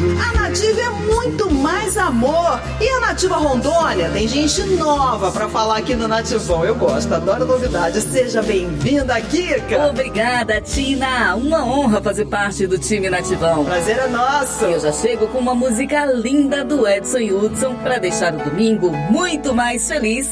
A Nativa é muito mais amor. E a Nativa Rondônia tem gente nova pra falar aqui no Nativão. Eu gosto, adoro novidades. Seja bem-vinda, Kika. Obrigada, Tina. Uma honra fazer parte do time Nativão. Prazer é nosso. Eu já chego com uma música linda do Edson e Hudson pra deixar o domingo muito mais feliz.